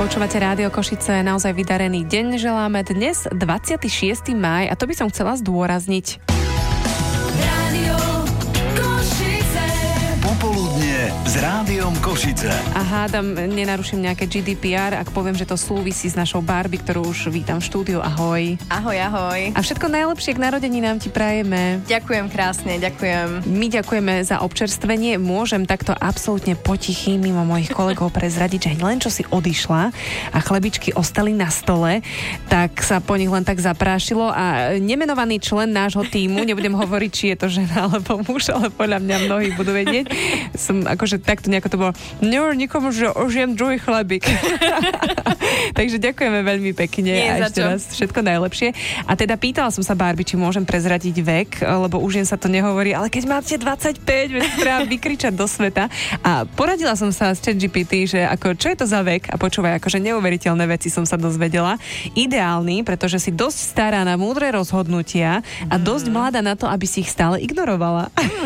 Počúvate Rádio Košice, naozaj vydarený deň želáme. Dnes 26. máj a to by som chcela zdôrazniť. Rádio Košice. Popoludnie s Rádiom Košice. A hádam, nenaruším nejaké GDPR, ak poviem, že to súvisí s našou Barbie, ktorú už vítam v štúdiu. Ahoj. Ahoj, ahoj. A všetko najlepšie k narodeninám ti prajeme. Ďakujem krásne, ďakujem. My ďakujeme za občerstvenie. Môžem takto absolútne potichý mimo mojich kolegov prezradiť, že len čo si odišla a chlebičky ostali na stole, tak sa po nich len tak zaprášilo a nemenovaný člen nášho tímu, nebudem hovoriť, či je to žena alebo muž, ale podľa mňa mnohí budú vedieť. Som akože takto nejako to bolo, nikomu, že ožijem druhý chlebík. Takže ďakujeme veľmi pekne. Nie, a ešte raz všetko najlepšie. A teda pýtala som sa Barbie, či môžem prezradiť vek, lebo už jen sa to nehovorí, ale keď máte 25, veď treba vykričať do sveta. A poradila som sa s ChatGPT, že ako, čo je to za vek? A počúvaj, akože neuveriteľné veci som sa dozvedela. Ideálny, pretože si dosť stará na múdre rozhodnutia a dosť mladá na to, aby si ich stále ignorovala.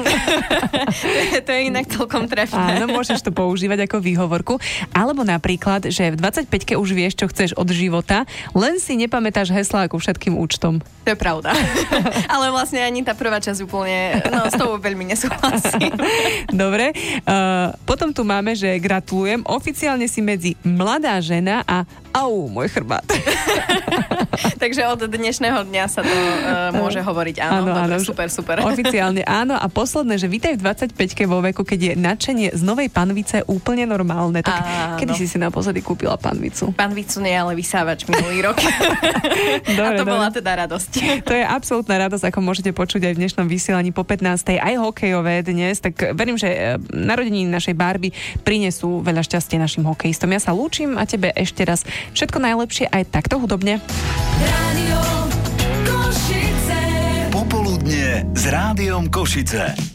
To je inak celkom trefné. Áno, môžeš to používať ako výhovorku. Alebo napríklad, že v 25-ke už vieš, čo chceš od života, len si nepamätáš heslá ku všetkým účtom. To je pravda. Ale vlastne ani tá prvá časť úplne, s tou veľmi nesúhlasím. Dobre. Potom tu máme, že gratulujem. Oficiálne si medzi mladá žena a môj chrbát. Takže od dnešného dňa sa to môže hovoriť áno. Dobre, super. Oficiálne áno. A posledné, že vítaj v 25-ke vo veku, keď je nadšenie z novej panvice úplne normálne. Tak kedy si naposledy kúpila panvicu? Panvicu nie, ale vysávač minulý rok. Dobre, a to bola teda radosť. To je absolútna radosť, ako môžete počuť aj v dnešnom vysielaní po 15. aj hokejové dnes. Tak verím, že narodeniny našej Barbie prinesú veľa šťastia našim hokejistom. Ja sa lúčim a tebe ešte raz všetko najlepšie aj takto hudobne. Rádio Košice. Popoludnie s Rádiom Košice.